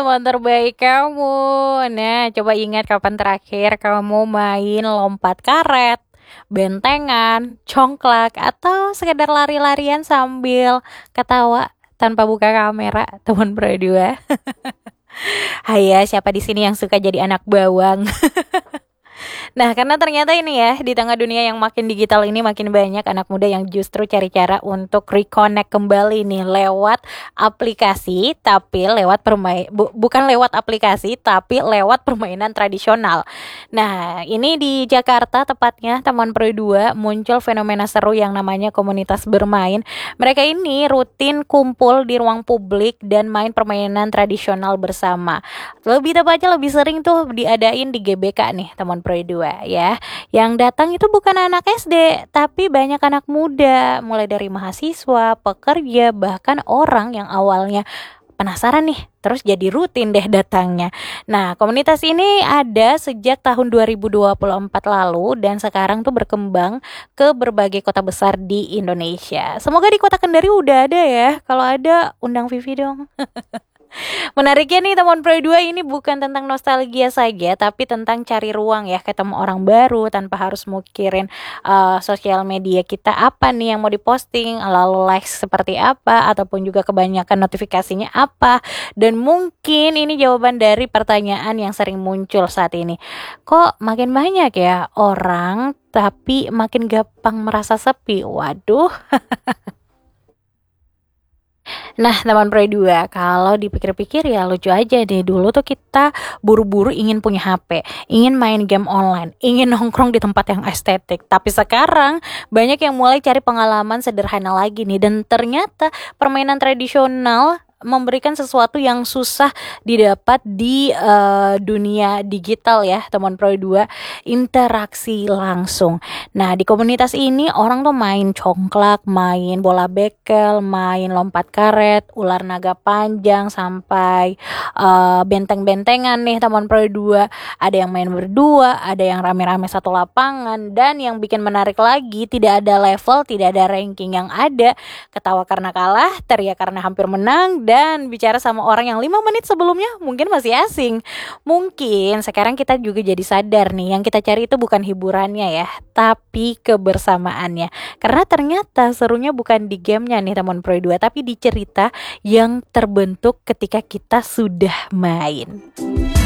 Teman terbaik kamu. Nah, coba ingat kapan terakhir kamu main lompat karet, bentengan, congklak, atau sekedar lari-larian sambil ketawa tanpa buka kamera, teman berdua. Hai ya, siapa di sini yang suka jadi anak bawang? Nah, karena ternyata ini ya, di tengah dunia yang makin digital ini makin banyak anak muda yang justru cari cara untuk reconnect kembali nih lewat aplikasi, tapi lewat bukan lewat aplikasi, tapi lewat permainan tradisional. Nah, ini di Jakarta tepatnya Taman Pro 2 muncul fenomena seru yang namanya komunitas bermain. Mereka ini rutin kumpul di ruang publik dan main permainan tradisional bersama. Lebih tepatnya lebih sering tuh diadain di GBK nih, Taman Pro 2 ya. Yang datang itu bukan anak SD, tapi banyak anak muda, mulai dari mahasiswa, pekerja, bahkan orang yang awalnya penasaran nih, terus jadi rutin deh datangnya. Nah, komunitas ini ada sejak tahun 2024 lalu dan sekarang tuh berkembang ke berbagai kota besar di Indonesia. Semoga di kota Kendari udah ada ya. Kalau ada, undang Vivi dong. Menariknya nih teman Pro 2 ini bukan tentang nostalgia saja, tapi tentang cari ruang ya, ketemu orang baru tanpa harus mikirin sosial media kita apa nih yang mau diposting, lalu likes seperti apa, ataupun juga kebanyakan notifikasinya apa. Dan mungkin ini jawaban dari pertanyaan yang sering muncul saat ini. Kok makin banyak ya orang tapi makin gampang merasa sepi? Waduh. Nah, teman Pro 2, kalau dipikir-pikir ya lucu aja deh. Dulu tuh kita buru-buru ingin punya HP, ingin main game online, ingin nongkrong di tempat yang estetik. Tapi sekarang banyak yang mulai cari pengalaman sederhana lagi nih. Dan ternyata permainan tradisional memberikan sesuatu yang susah didapat di dunia digital ya, teman Pro 2, interaksi langsung. Nah, di komunitas ini orang tuh main congklak, main bola bekel, main lompat karet, ular naga panjang, sampai benteng-bentengan nih teman Pro 2. Ada yang main berdua, ada yang rame-rame satu lapangan, dan yang bikin menarik lagi, tidak ada level, tidak ada ranking yang ada. Ketawa karena kalah, teriak karena hampir menang, dan bicara sama orang yang 5 menit sebelumnya mungkin masih asing. Mungkin sekarang kita juga jadi sadar nih, yang kita cari itu bukan hiburannya ya, tapi kebersamaannya. Karena ternyata serunya bukan di gamenya nih teman Pro 2, tapi di cerita yang terbentuk ketika kita sudah main.